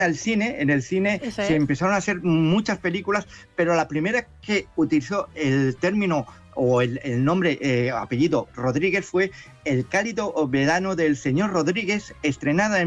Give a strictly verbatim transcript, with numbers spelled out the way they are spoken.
al cine, en el cine Eso se es. empezaron a hacer muchas películas, pero la primera que utilizó el término o el, el nombre, eh, apellido Rodríguez fue El cálido verano del señor Rodríguez, estrenada en